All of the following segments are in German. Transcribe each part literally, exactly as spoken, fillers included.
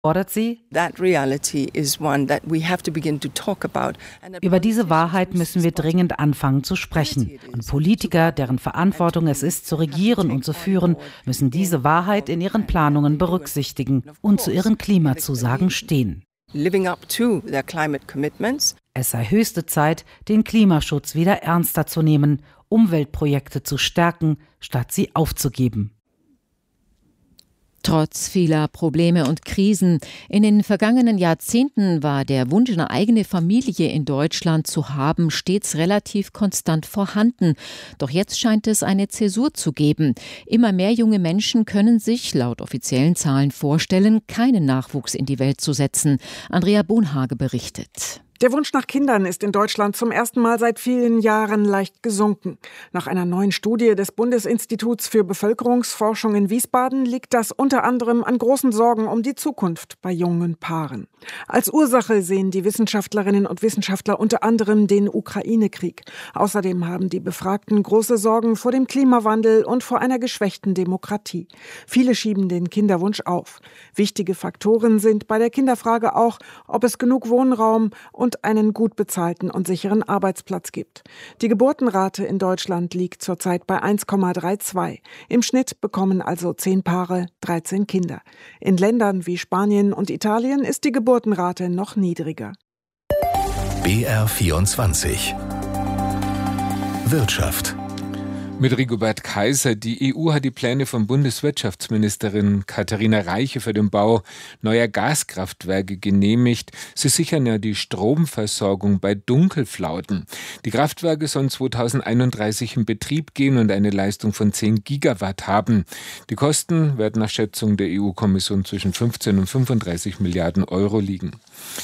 fordert sie: Über diese Wahrheit müssen wir dringend anfangen zu sprechen. Und Politiker, deren Verantwortung es ist, zu regieren und zu führen, müssen diese Wahrheit in ihren Planungen berücksichtigen und zu ihren Klimazusagen stehen. Es sei höchste Zeit, den Klimaschutz wieder ernster zu nehmen, Umweltprojekte zu stärken, statt sie aufzugeben. Trotz vieler Probleme und Krisen in den vergangenen Jahrzehnten war der Wunsch, eine eigene Familie in Deutschland zu haben, stets relativ konstant vorhanden. Doch jetzt scheint es eine Zäsur zu geben. Immer mehr junge Menschen können sich laut offiziellen Zahlen vorstellen, keinen Nachwuchs in die Welt zu setzen. Andrea Bonhage berichtet. Der Wunsch nach Kindern ist in Deutschland zum ersten Mal seit vielen Jahren leicht gesunken. Nach einer neuen Studie des Bundesinstituts für Bevölkerungsforschung in Wiesbaden liegt das unter anderem an großen Sorgen um die Zukunft bei jungen Paaren. Als Ursache sehen die Wissenschaftlerinnen und Wissenschaftler unter anderem den Ukraine-Krieg. Außerdem haben die Befragten große Sorgen vor dem Klimawandel und vor einer geschwächten Demokratie. Viele schieben den Kinderwunsch auf. Wichtige Faktoren sind bei der Kinderfrage auch, ob es genug Wohnraum und einen gut bezahlten und sicheren Arbeitsplatz gibt. Die Geburtenrate in Deutschland liegt zurzeit bei eins Komma zweiunddreißig. Im Schnitt bekommen also zehn Paare dreizehn Kinder. In Ländern wie Spanien und Italien ist die Geburtenrate noch niedriger. B R vierundzwanzig Wirtschaft. Mit Rigobert Kaiser. Die E U hat die Pläne von Bundeswirtschaftsministerin Katharina Reiche für den Bau neuer Gaskraftwerke genehmigt. Sie sichern ja die Stromversorgung bei Dunkelflauten. Die Kraftwerke sollen zweitausendeinunddreißig in Betrieb gehen und eine Leistung von zehn Gigawatt haben. Die Kosten werden nach Schätzung der E U-Kommission zwischen fünfzehn und fünfunddreißig Milliarden Euro liegen.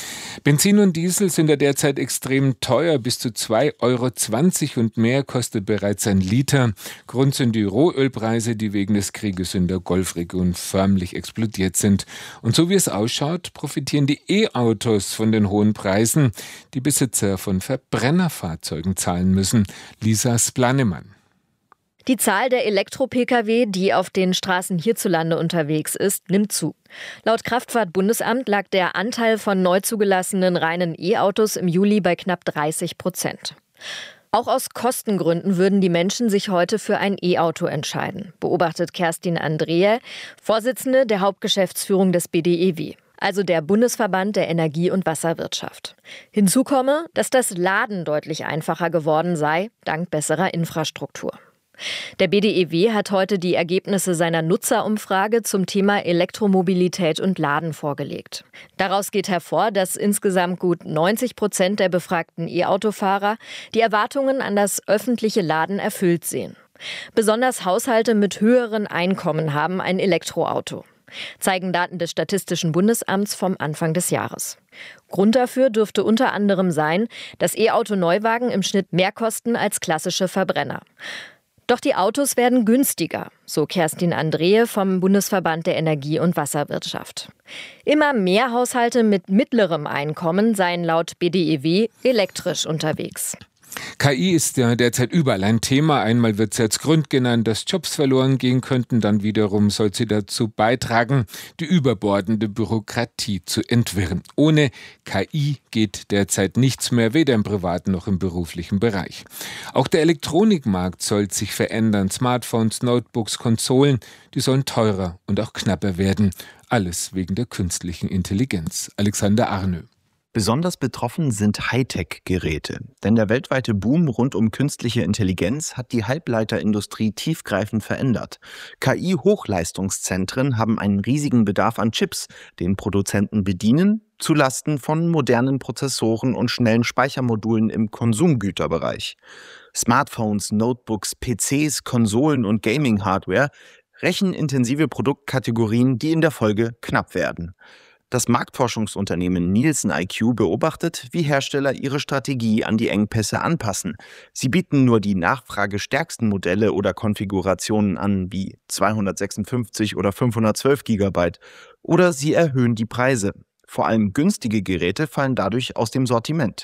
Benzin und Diesel sind ja derzeit extrem teuer. Bis zu zwei Euro zwanzig und mehr kostet bereits ein Liter. Grund sind die Rohölpreise, die wegen des Krieges in der Golfregion förmlich explodiert sind. Und so wie es ausschaut, profitieren die E-Autos von den hohen Preisen. Die Besitzer von Verbrennerfahrzeugen zahlen müssen. Lisa Splanemann. Die Zahl der Elektro-Pkw, die auf den Straßen hierzulande unterwegs ist, nimmt zu. Laut Kraftfahrtbundesamt lag der Anteil von neu zugelassenen reinen E-Autos im Juli bei knapp dreißig Prozent. Auch aus Kostengründen würden die Menschen sich heute für ein E-Auto entscheiden, beobachtet Kerstin Andreae, Vorsitzende der Hauptgeschäftsführung des B D E W. Also der Bundesverband der Energie- und Wasserwirtschaft. Hinzu komme, dass das Laden deutlich einfacher geworden sei, dank besserer Infrastruktur. Der B D E W hat heute die Ergebnisse seiner Nutzerumfrage zum Thema Elektromobilität und Laden vorgelegt. Daraus geht hervor, dass insgesamt gut neunzig Prozent der befragten E-Autofahrer die Erwartungen an das öffentliche Laden erfüllt sehen. Besonders Haushalte mit höheren Einkommen haben ein Elektroauto, zeigen Daten des Statistischen Bundesamts vom Anfang des Jahres. Grund dafür dürfte unter anderem sein, dass E-Auto-Neuwagen im Schnitt mehr kosten als klassische Verbrenner. Doch die Autos werden günstiger, so Kerstin Andreae vom Bundesverband der Energie- und Wasserwirtschaft. Immer mehr Haushalte mit mittlerem Einkommen seien laut B D E W elektrisch unterwegs. K I ist ja derzeit überall ein Thema. Einmal wird sie als Grund genannt, dass Jobs verloren gehen könnten. Dann wiederum soll sie dazu beitragen, die überbordende Bürokratie zu entwirren. Ohne K I geht derzeit nichts mehr, weder im privaten noch im beruflichen Bereich. Auch der Elektronikmarkt soll sich verändern. Smartphones, Notebooks, Konsolen, die sollen teurer und auch knapper werden. Alles wegen der künstlichen Intelligenz. Alexander Arnö. Besonders betroffen sind Hightech-Geräte, denn der weltweite Boom rund um künstliche Intelligenz hat die Halbleiterindustrie tiefgreifend verändert. K I-Hochleistungszentren haben einen riesigen Bedarf an Chips, den Produzenten bedienen, zulasten von modernen Prozessoren und schnellen Speichermodulen im Konsumgüterbereich. Smartphones, Notebooks, P Cs, Konsolen und Gaming-Hardware, rechenintensive Produktkategorien, die in der Folge knapp werden. Das Marktforschungsunternehmen Nielsen I Q beobachtet, wie Hersteller ihre Strategie an die Engpässe anpassen. Sie bieten nur die nachfragestärksten Modelle oder Konfigurationen an, wie zweihundertsechsundfünfzig oder fünfhundertzwölf Gigabyte, oder sie erhöhen die Preise. Vor allem günstige Geräte fallen dadurch aus dem Sortiment.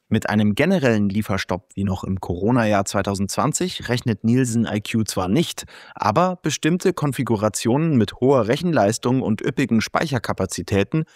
Mit einem generellen Lieferstopp wie noch im Corona-Jahr zwanzig zwanzig rechnet Nielsen I Q zwar nicht, aber bestimmte Konfigurationen mit hoher Rechenleistung und üppigen Speicherkapazitäten